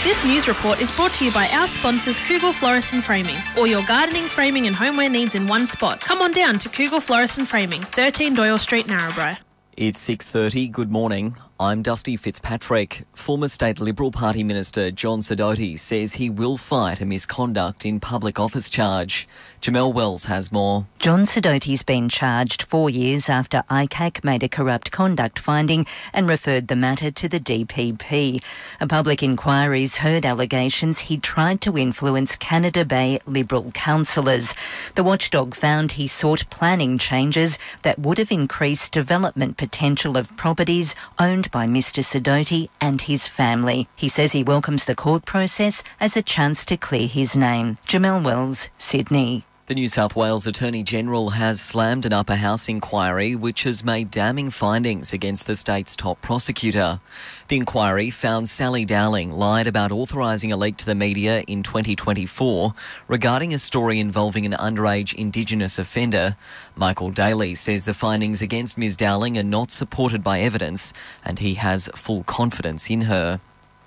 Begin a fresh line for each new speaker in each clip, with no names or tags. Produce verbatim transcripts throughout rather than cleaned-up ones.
This news report is brought to you by our sponsors Kugel Florist and Framing. All your gardening, framing and homeware needs in one spot. Come on down to Kugel Florist and Framing, thirteen Doyle Street, Narrabri.
It's six thirty. Good morning. I'm Dusty Fitzpatrick. Former State Liberal Party Minister John Sidoti says he will fight a misconduct in public office charge. Jamelle Wells has more.
John Sidoti's been charged four years after I C A C made a corrupt conduct finding and referred the matter to the D P P. A public inquiry's heard allegations he tried to influence Canada Bay Liberal councillors. The watchdog found he sought planning changes that would have increased development potential of properties owned by Mr Sidoti and his family. He says he welcomes the court process as a chance to clear his name. Jamelle Wells, Sydney.
The New South Wales Attorney-General has slammed an upper house inquiry which has made damning findings against the state's top prosecutor. The inquiry found Sally Dowling lied about authorising a leak to the media in twenty twenty-four regarding a story involving an underage Indigenous offender. Michael Daly says the findings against Ms Dowling are not supported by evidence and he has full confidence in her.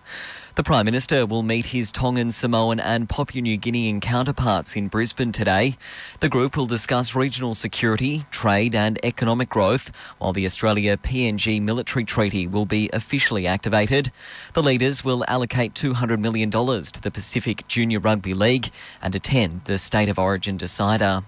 The Prime Minister will meet his Tongan, Samoan and Papua New Guinean counterparts in Brisbane today. The group will discuss regional security, trade and economic growth, while the Australia-P N G military treaty will be officially activated. The leaders will allocate two hundred million dollars to the Pacific Junior Rugby League and attend the State of Origin decider.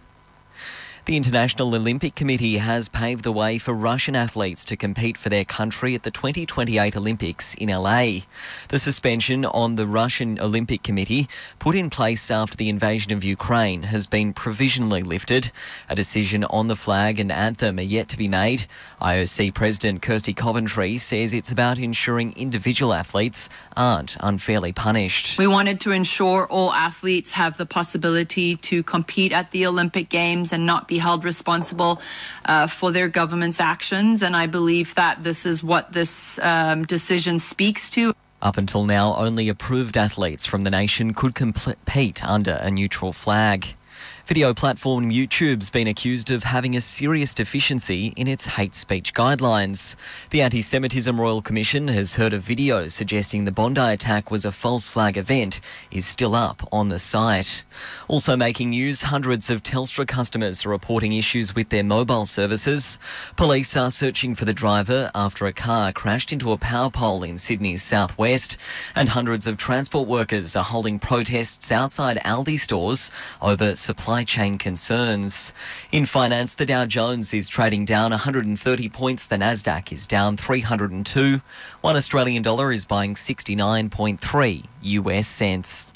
The International Olympic Committee has paved the way for Russian athletes to compete for their country at the twenty twenty-eight Olympics in L A. The suspension on the Russian Olympic Committee, put in place after the invasion of Ukraine, has been provisionally lifted. A decision on the flag and anthem are yet to be made. I O C President Kirsty Coventry says it's about ensuring individual athletes aren't unfairly punished.
We wanted to ensure all athletes have the possibility to compete at the Olympic Games and not be held responsible uh, for their government's actions, and I believe that this is what this um, decision speaks to.
Up until now, only approved athletes from the nation could compete under a neutral flag. Video platform YouTube's been accused of having a serious deficiency in its hate speech guidelines. The Anti-Semitism Royal Commission has heard a video suggesting the Bondi attack was a false flag event is still up on the site. Also making news, hundreds of Telstra customers are reporting issues with their mobile services. Police are searching for the driver after a car crashed into a power pole in Sydney's southwest, and hundreds of transport workers are holding protests outside Aldi stores over supply chain concerns. In finance, the Dow Jones is trading down one hundred thirty points. The Nasdaq is down three hundred two. One Australian dollar is buying sixty-nine point three U S cents.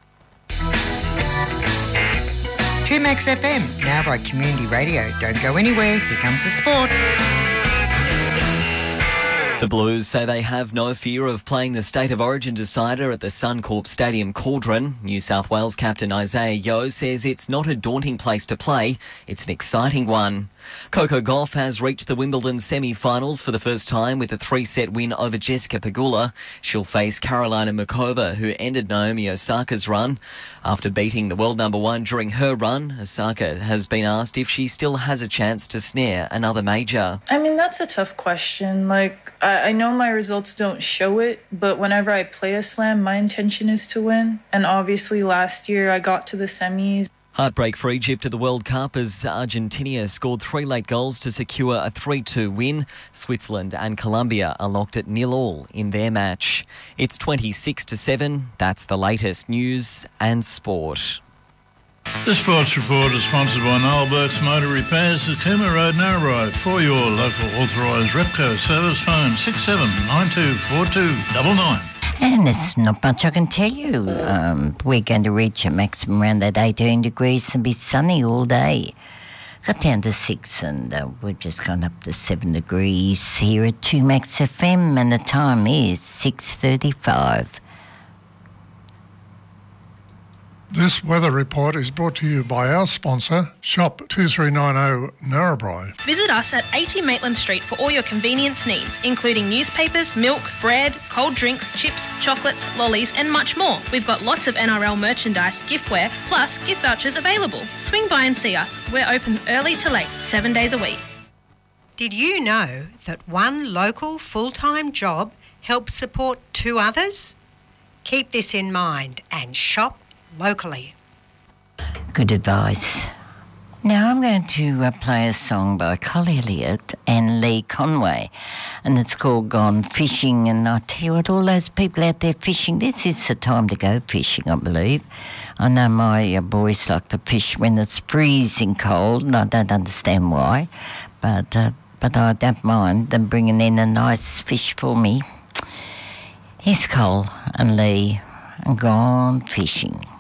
two Max F M, now by Community Radio. Don't go anywhere. Here comes the sport.
The Blues say they have no fear of playing the State of Origin decider at the Suncorp Stadium Cauldron. New South Wales captain Isaiah Yeo says it's not a daunting place to play, it's an exciting one. Coco Gauff has reached the Wimbledon semi-finals for the first time with a three-set win over Jessica Pegula. She'll face Carolina Muchova, who ended Naomi Osaka's run. After beating the world number one during her run, Osaka has been asked if she still has a chance to snare another major.
I mean, that's a tough question. Like, I, I know my results don't show it, but whenever I play a slam, my intention is to win. And obviously last year I got to the semis.
Heartbreak for Egypt at the World Cup as Argentina scored three late goals to secure a three two win. Switzerland and Colombia are locked at nil all in their match. It's twenty-six to seven. That's the latest news and sport.
The Sports Report is sponsored by Noel Burke's Motor Repairs at Cooma Road, Narrabri. For your local authorised Repco service, phone six seven nine two four two nine nine.
And there's not much I can tell you. Um, we're going to reach a maximum around that eighteen degrees and be sunny all day. Got down to six and uh, we've just gone up to seven degrees here at two Max F M and the time is six thirty-five.
This weather report is brought to you by our sponsor, Shop two three nine zero Narrabri.
Visit us at eighty Maitland Street for all your convenience needs, including newspapers, milk, bread, cold drinks, chips, chocolates, lollies and much more. We've got lots of N R L merchandise, giftware, plus gift vouchers available. Swing by and see us. We're open early to late, seven days a week.
Did you know that one local full-time job helps support two others? Keep this in mind and shop locally.
Good advice. Now I'm going to uh, play a song by Col Elliott and Lee Conway, and it's called Gone Fishing. And I tell you what, all those people out there fishing, this is the time to go fishing, I believe. I know my uh, boys like to fish when it's freezing cold, and I don't understand why, but uh, but I don't mind them bringing in a nice fish for me. Here's Col and Lee and Gone Fishing.